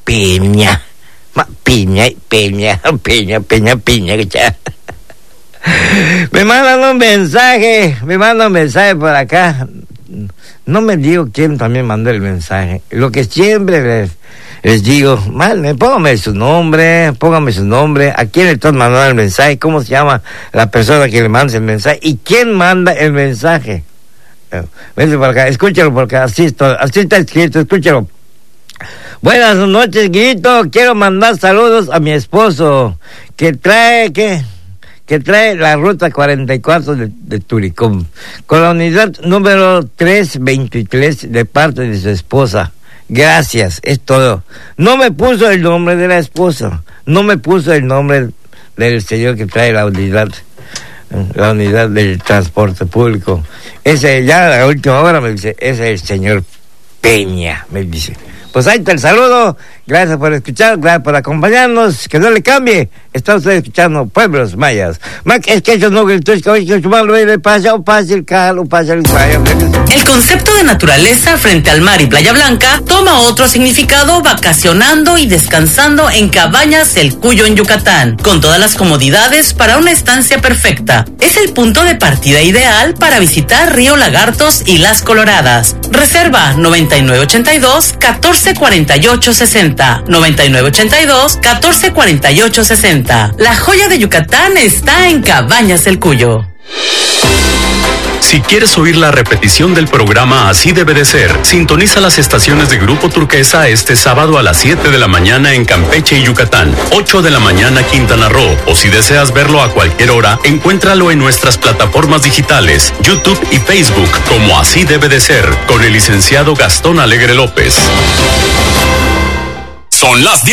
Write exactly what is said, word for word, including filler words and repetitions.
piña. Ma, piña, piña, piña, piña, piña, ya. Me mandan un mensaje, me mandan un mensaje por acá. No me digo quién también mandó el mensaje. Lo que siempre les, les digo, mal, póngame su nombre, póngame su nombre, a quién le están mandando el mensaje, cómo se llama la persona que le manda el mensaje y quién manda el mensaje. Vete por acá, escúchalo porque así está, así está escrito, escúchalo. Buenas noches, Guito, quiero mandar saludos a mi esposo que trae, que... que trae la ruta cuarenta y cuatro de, de Turicum, con la unidad número trescientos veintitrés de parte de su esposa. Gracias, es todo. No me puso el nombre de la esposa, no me puso el nombre del señor que trae la unidad, la unidad del transporte público. Ese, ya a la última hora me dice, ese es el señor Peña, me dice. Pues ahí está el saludo, gracias por escuchar, gracias por acompañarnos, que no le cambie, está usted escuchando Pueblos Mayas. El concepto de naturaleza frente al mar y Playa Blanca toma otro significado vacacionando y descansando en Cabañas El Cuyo en Yucatán, con todas las comodidades para una estancia perfecta. Es el punto de partida ideal para visitar Río Lagartos y Las Coloradas. Reserva noventa y nueve ochenta y dos, catorce cuarenta y ocho sesenta, noventa y nueve ochenta y dos, catorce cuarenta y ocho sesenta. La joya de Yucatán está en Cabañas El Cuyo. Si quieres oír la repetición del programa Así Debe de Ser, sintoniza las estaciones de Grupo Turquesa este sábado a las siete de la mañana en Campeche y Yucatán, ocho de la mañana Quintana Roo, o si deseas verlo a cualquier hora, encuéntralo en nuestras plataformas digitales, YouTube y Facebook, como Así Debe de Ser, con el licenciado Gastón Alegre López. Son las diez.